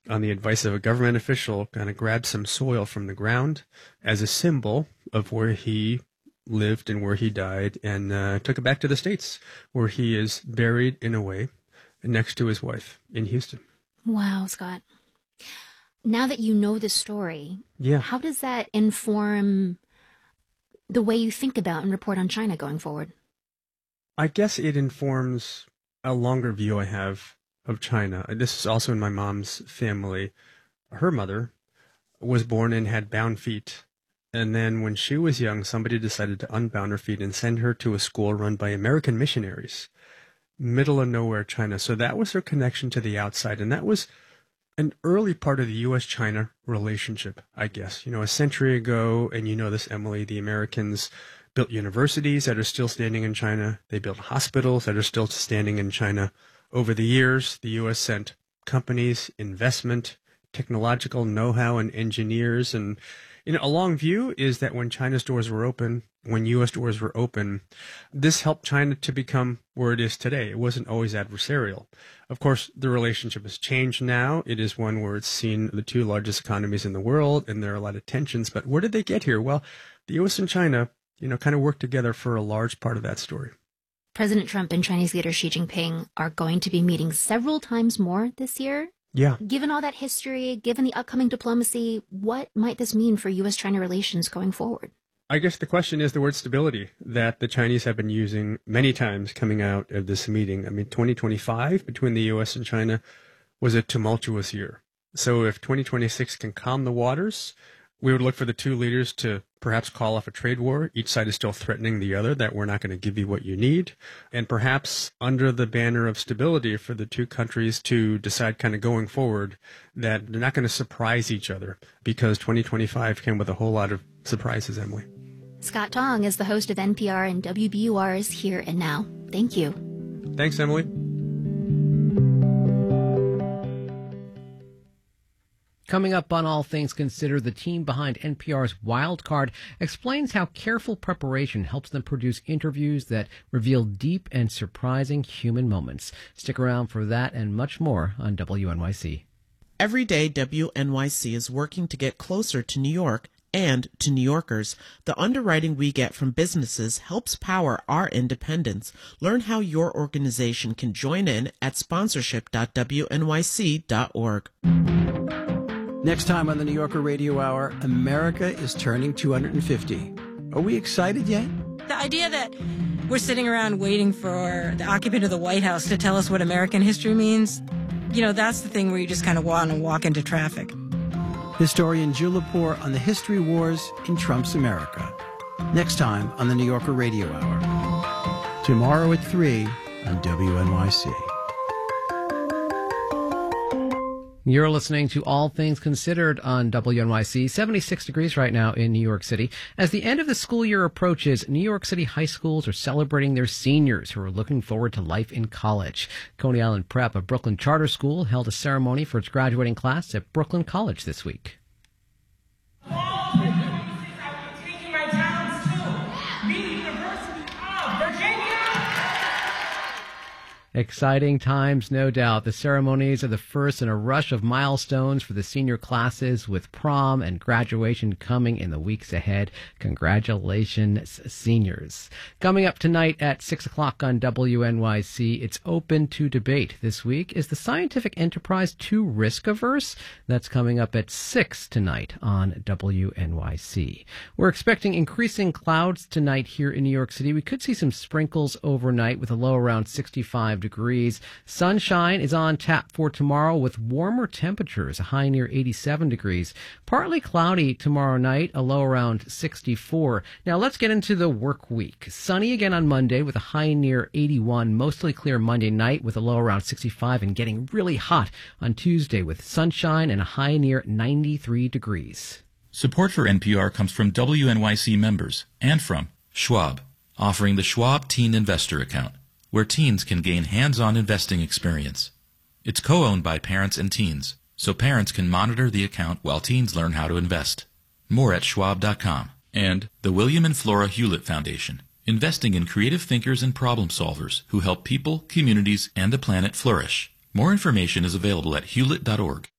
on the advice of a government official, kind of grabbed some soil from the ground as a symbol of where he lived and where he died, and took it back to the States, where he is buried in a way next to his wife in Houston. Wow, Scott. Now that you know the story, Yeah. how does that inform the way you think about and report on China going forward? I guess it informs a longer view I have of China. This is also in my mom's family. Her mother was born and had bound feet. And then when she was young, somebody decided to unbound her feet and send her to a school run by American missionaries, middle of nowhere China. So that was her connection to the outside. And that was an early part of the U.S.-China relationship, I guess. A century ago, and you know this, Emily, the Americans built universities that are still standing in China. They built hospitals that are still standing in China. Over the years, the U.S. sent companies, investment, technological know-how, and engineers. And a long view is that when China's doors were open, when U.S. doors were open, this helped China to become where it is today. It wasn't always adversarial. Of course, the relationship has changed now. It is one where it's seen the two largest economies in the world, and there are a lot of tensions. But where did they get here? Well, the U.S. and China, kind of worked together for a large part of that story. President Trump and Chinese leader Xi Jinping are going to be meeting several times more this year. Yeah. Given all that history, given the upcoming diplomacy, what might this mean for U.S.-China relations going forward? I guess the question is the word stability that the Chinese have been using many times coming out of this meeting. I mean, 2025 between the U.S. and China was a tumultuous year. So if 2026 can calm the waters, we would look for the two leaders to perhaps call off a trade war. Each side is still threatening the other that we're not going to give you what you need. And perhaps under the banner of stability for the two countries to decide kind of going forward that they're not going to surprise each other, because 2025 came with a whole lot of surprises, Emily. Scott Tong is the host of NPR and WBUR's Here and Now. Thank you. Thanks, Emily. Coming up on All Things Considered, the team behind NPR's Wildcard explains how careful preparation helps them produce interviews that reveal deep and surprising human moments. Stick around for that and much more on WNYC. Every day, WNYC is working to get closer to New York and to New Yorkers. The underwriting we get from businesses helps power our independence. Learn how your organization can join in at sponsorship.wnyc.org. Next time on the New Yorker Radio Hour, America is turning 250. Are we excited yet? The idea that we're sitting around waiting for the occupant of the White House to tell us what American history means, that's the thing where you just kind of want to walk into traffic. Historian Jill Lepore on the history wars in Trump's America. Next time on the New Yorker Radio Hour. Tomorrow at 3 on WNYC. You're listening to All Things Considered on WNYC. 76 degrees right now in New York City. As the end of the school year approaches, New York City high schools are celebrating their seniors who are looking forward to life in college. Coney Island Prep, a Brooklyn charter school, held a ceremony for its graduating class at Brooklyn College this week. Exciting times, no doubt. The ceremonies are the first in a rush of milestones for the senior classes, with prom and graduation coming in the weeks ahead. Congratulations, seniors. Coming up tonight at 6 o'clock on WNYC, it's open to debate. This week, is the scientific enterprise too risk-averse? That's coming up at 6 tonight on WNYC. We're expecting increasing clouds tonight here in New York City. We could see some sprinkles overnight with a low around 65 degrees. Sunshine is on tap for tomorrow with warmer temperatures, a high near 87 degrees. Partly cloudy tomorrow night, a low around 64. Now let's get into the work week. Sunny again on Monday with a high near 81. Mostly clear Monday night with a low around 65, and getting really hot on Tuesday with sunshine and a high near 93 degrees. Support for NPR comes from WNYC members and from Schwab, offering the Schwab Teen Investor Account, where teens can gain hands-on investing experience. It's co-owned by parents and teens, so parents can monitor the account while teens learn how to invest. More at schwab.com. And the William and Flora Hewlett Foundation, investing in creative thinkers and problem solvers who help people, communities, and the planet flourish. More information is available at hewlett.org.